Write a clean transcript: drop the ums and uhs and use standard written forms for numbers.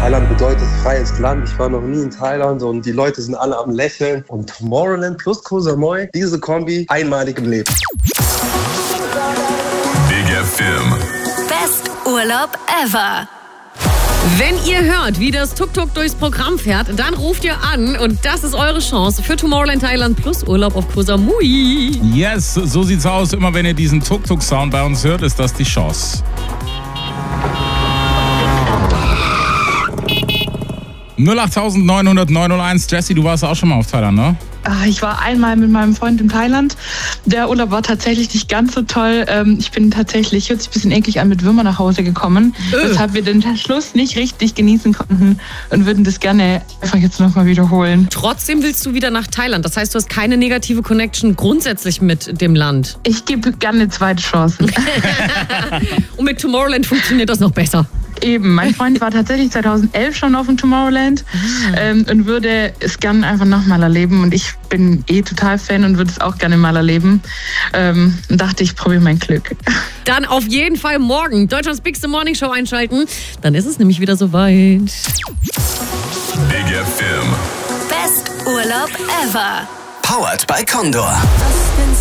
Thailand bedeutet freies Land. Ich war noch nie in Thailand und die Leute sind alle am Lächeln. Und Tomorrowland plus Koh Samui, diese Kombi, einmalig im Leben. Big FM. Best Urlaub ever. Wenn ihr hört, wie das Tuk-Tuk durchs Programm fährt, dann ruft ihr an und das ist eure Chance für Tomorrowland Thailand plus Urlaub auf Koh Samui. Yes, so sieht's aus. Immer wenn ihr diesen Tuk-Tuk-Sound bei uns hört, ist das die Chance. 08901. Jessie, du warst auch schon mal auf Thailand, ne? Ich war einmal mit meinem Freund in Thailand. Der Urlaub war tatsächlich nicht ganz so toll. Ich bin tatsächlich, hört sich ein bisschen eklig an, mit Würmern nach Hause gekommen, weshalb wir den Schluss nicht richtig genießen konnten und würden das gerne einfach jetzt nochmal wiederholen. Trotzdem willst du wieder nach Thailand. Das heißt, du hast keine negative Connection grundsätzlich mit dem Land. Ich gebe gerne eine zweite Chance. Und mit Tomorrowland funktioniert das noch besser. Eben, mein Freund war tatsächlich 2011 schon auf dem Tomorrowland und würde es gerne einfach nochmal erleben. Und ich bin total Fan und würde es auch gerne mal erleben. Und dachte, ich probiere mein Glück. Dann auf jeden Fall morgen Deutschlands Bigste Morning Show einschalten. Dann ist es nämlich wieder soweit. Big FM. Best Urlaub ever. Powered by Condor.